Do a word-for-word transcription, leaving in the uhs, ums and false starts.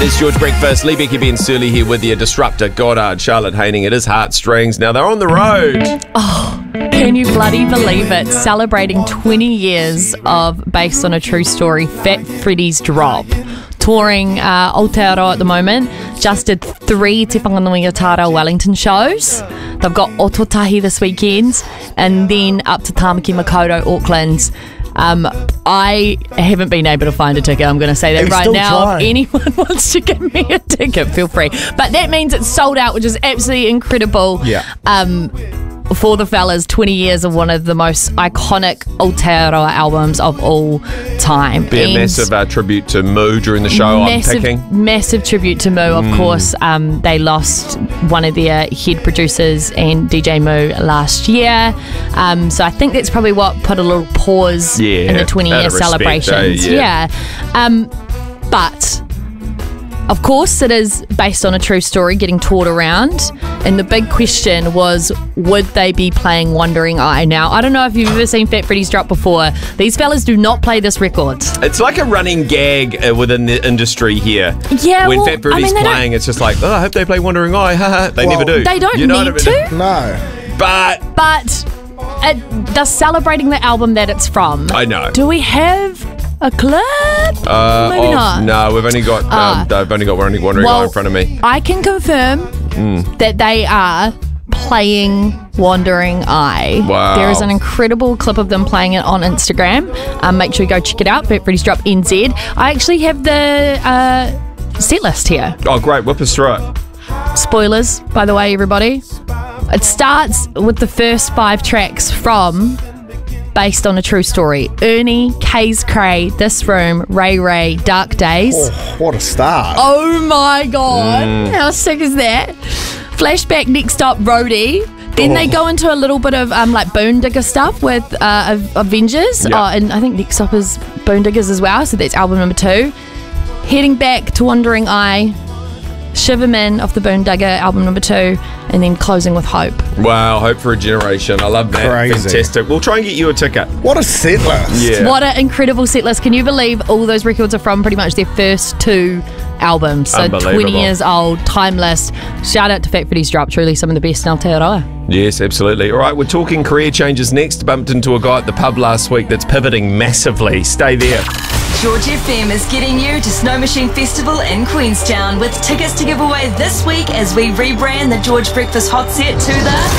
It's George Breakfast. Lee Becky Ben Surly here with you. Disruptor, Goddard, Charlotte Haining. It is Heartstrings. Now they're on the road. Oh, can you bloody believe it? Celebrating twenty years of Based on a True Story, Fat Freddy's Drop. Touring uh, Aotearoa at the moment. Just did three Te Whanganui-a-Tara Wellington shows. They've got Ototahi this weekend and then up to Tamaki Makaurau, Auckland. Um, I haven't been able to find a ticket. I'm going to say that He's right still now. trying. If anyone wants to give me a ticket, feel free. But that means it's sold out, which is absolutely incredible. Yeah. Um, for the fellas, twenty years of one of the most iconic Aotearoa albums of all time. Be a And massive uh, tribute to Moo during the show. massive, I'm picking. massive tribute to Moo, of Mm. course. Um, they lost one of their head producers and D J Moo last year. Um, so I think that's probably what put a little pause Yeah, in the twenty-year out of respect, celebrations. eh? Yeah. yeah. Um, but of course, it is based on a true story getting toured around. And the big question was, would they be playing Wandering Eye? Now, I don't know if you've ever seen Fat Freddy's Drop before. These fellas do not play this record. It's like a running gag uh, within the industry here. Yeah, When well, Fat Freddy's I mean, they don't- playing, it's just like, oh, I hope they play Wandering Eye. Haha. They Well, never do. They don't You know need what I mean? to, No. But but it, they're celebrating the album that it's from. I know. Do we have a clip? Uh, Maybe of- not. No, we've only got. Ah. Um, I've only got Wandering Wandering Well, Eye in front of me. I can confirm Hmm. that they are playing Wandering Eye. Wow. There is an incredible clip of them playing it on Instagram. Um, make sure you go check it out. Fat Freddy's Drop N Z. I actually have the uh, set list here. Oh, great! Whip us through it. Spoilers, by the way, everybody. It starts with the first five tracks from Based on a True Story. Ernie, Kay's Cray, This Room, Ray Ray, Dark Days. Oh, what a start. Oh my god, Mm. how sick is that? Flashback, next stop, Roadie. Then they Oh. go into a little bit of um, like Boondigger stuff with uh, Av- Avengers. Yeah. Oh, and I think next stop is Boondiggers as well, so that's album number two. Heading back to Wandering Eye, Shiverman off the Boondigger, album number two, and then closing with Hope. Wow, Hope for a Generation. I love that. Crazy. Fantastic. We'll try and get you a ticket. What a set list. Yeah. What an incredible set list. Can you believe all those records are from pretty much their first two albums? So Unbelievable. twenty years old, timeless. Shout out to Fat Freddy's Drop, truly some of the best in Aotearoa. Yes, absolutely. All right, we're talking career changes next. Bumped into a guy at the pub last week that's pivoting massively. Stay there. George F M is getting you to Snow Machine Festival in Queenstown with tickets to give away this week as we rebrand the George Breakfast Hot Set to the